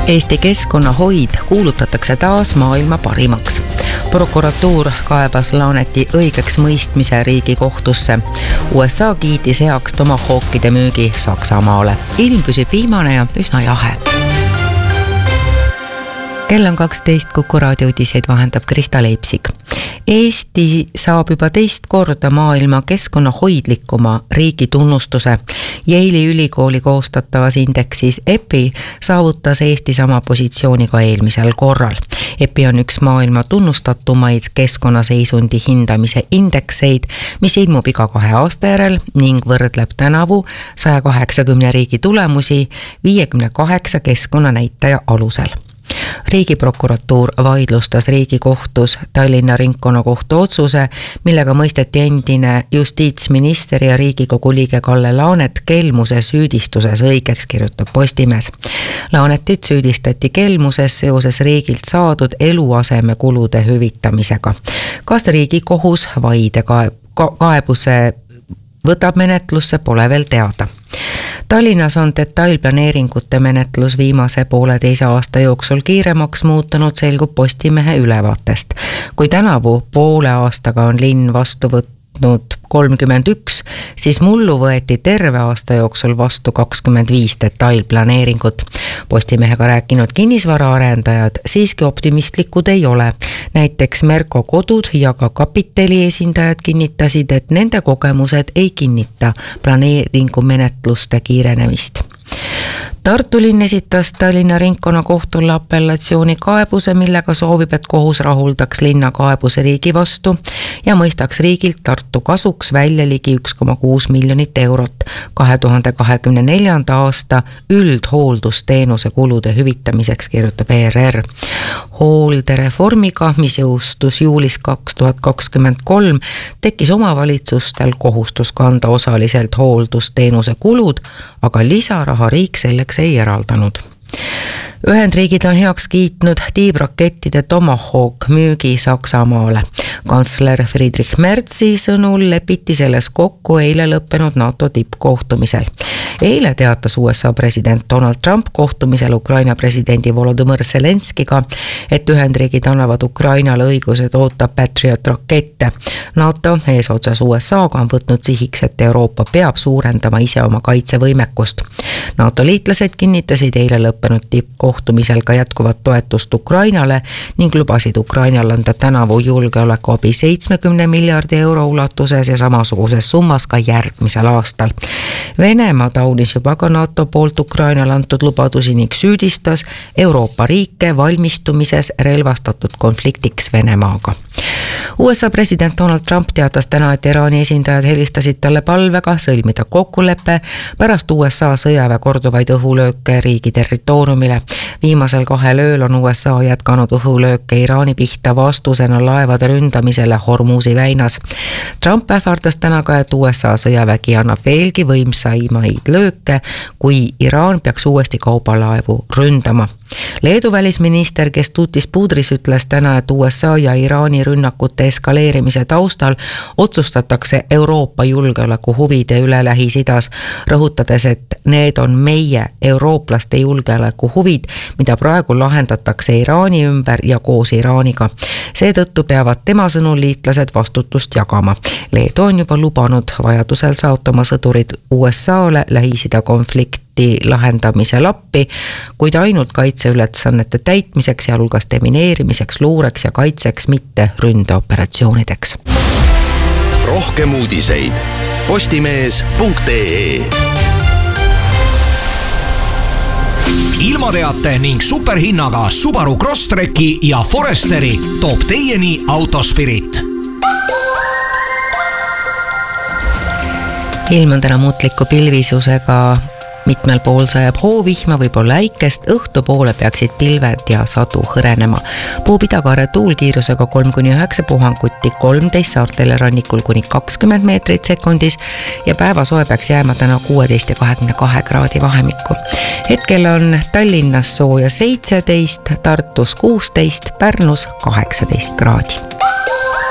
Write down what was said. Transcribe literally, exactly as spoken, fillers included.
Eesti keskkonnahoid kuulutatakse taas maailma parimaks. Prokuratuur kaebas Laaneti õigeks mõistmise Riigikohtusse. U S A kiitis heaks tomahawkide müügi Saksamaale. Ilm püsib viimane ja üsna jahe. Kell on kaksteist, Kuku raadio uudiseid vahendab Krista Leipsik. Eesti saab juba teist korda maailma keskkonnahoidlikuma riigi tunnustuse. Yale'i ülikooli koostatavas indeksis E P I saavutas Eesti sama positsiooni ka eelmisel korral. E P I on üks maailma tunnustatumaid keskkonnaseisundi hindamise indekseid, mis ilmub iga kahe aasta järel ning võrdleb tänavu saja kaheksakümne riigi tulemusi viiekümne kaheksa keskkonnanäitaja alusel. Riigiprokuratuur vaidlustas Riigikohtus Tallinna ringkonnakohtu otsuse, millega mõisteti endine justiitsminister ja Riigikogu liige Kalle Laanet kelmuse süüdistuses õigeks, kirjutab Postimees. Laanetit süüdistati kelmuses seoses riigilt saadud eluaseme kulude hüvitamisega. Kas Riigikohus vaide kaebuse võtab menetlusse, pole veel teada. Tallinnas on detailplaneeringute menetlus viimase pooleteise aasta jooksul kiiremaks muutunud, selgub Postimehe ülevaatest. Kui tänavu poole aastaga on linn vastu võtnud kolmkümmend üks, siis mullu võeti terve aasta jooksul vastu kakskümmend viis detailplaneeringut. Postimehega rääkinud kinnisvaraarendajad siiski optimistlikud ei ole. Näiteks Merko kodud ja ka Kapitali esindajad kinnitasid, et nende kogemused ei kinnita planeeringu menetluste kiirenemist. Tartu linn esitas Tallinna ringkonnakohtule apellatsiooni kaebuse, millega soovib, et kohus rahuldaks linna kaebuse riigi vastu ja mõistaks riigilt Tartu kasuks välja ligi üks koma kuus miljonit eurot kahe tuhande kahekümne neljanda aasta üldhooldusteenuse kulude hüvitamiseks, kirjutab E R R. Hooldereformiga, mis jõustus juulis kaks tuhat kakskümmend kolm, tekkis omavalitsustel kohustus kanda osaliselt hooldusteenuse kulud, aga lisaraha riik selleks ei eraldanud. Ühendriigid on heaks kiitnud tiivrakettide Tomahawk müügi Saksamaale. Kantsler Friedrich Merzi sõnul lepiti selles kokku eile lõppenud NATO tippkohtumisel. Eile teatas U S A president Donald Trump kohtumisel Ukraina presidendi Volodymyr Zelenskiga, et Ühendriigid annavad Ukrainale õiguse toota Patriot rakette. NATO eesotsas U S A-ga on võtnud sihiks, et Euroopa peab suurendama ise oma kaitsevõimekust. NATO liitlased kinnitasid eile lõppenud tippkohtumisel ka jätkuvat toetust Ukrainale ning lubasid Ukrainal anda tänavu julgeolekuabi seitsmekümne miljardi euro ulatuses ja samasuguses summas ka järgmisel aastal. Venemaa taunis juba ka NATO poolt Ukrainale antud lubadusi ning süüdistas Euroopa riike valmistumises relvastatud konfliktiks Venemaaga. U S A president Donald Trump teatas täna, et Iraani esindajad helistasid talle palvega sõlmida kokkulepe pärast U S A sõjaväe korduvaid õhulööke riigi territooriumile. Viimasel kahel ööl on U S A jätkanud õhulööke Iraani pihta vastusena laevade ründamisele Hormuzi väinas. Trump ähvardas täna ka, et U S A sõjavägi annab veelgi võimsaimaid lööke, kui Iraan peaks uuesti kaubalaevu ründama. Leedu välisminister Kestutis Budris ütles täna, et U S A ja Iraani rünnakute eskaleerimise taustal otsustatakse Euroopa julgeoleku huvide üle Lähis-Idas, rõhutades, et need on meie eurooplaste julgeoleku huvid, mida praegu lahendatakse Iraani ümber ja koos Iraaniga. Seetõttu peavad tema sõnul liitlased vastutust jagama. Leedu on juba lubanud vajadusel saata oma sõdurid U S A-le Lähis-Ida konflikti lahendamise lappi, kuid ainult kaitseülesannete täitmiseks, sealhulgas demineerimiseks, luureks ja kaitseks, mitte ründeoperatsioonideks. Rohkem uudiseid postimees punkt ee. Ilmateate ning superhinnaga Subaru Crosstreki ja Foresteri toob teieni Autospirit. Ilm on täna muutliku pilvisusega. Mitmel pool sajab hoovihma, võib-olla äikest, õhtu poole peaksid pilved ja sadu hõrenema. Puhub idakaare tuul kiirusega kolm kuni üheksa puhanguti, kolmteist saartele rannikul kuni kakskümmend meetrit sekundis ja päevasoe peaks jääma täna kuueteist ja kahekümne kahe kraadi vahemikku. Hetkel on Tallinnas sooja seitseteist, Tartus kuusteist, Pärnus kaheksateist kraadi.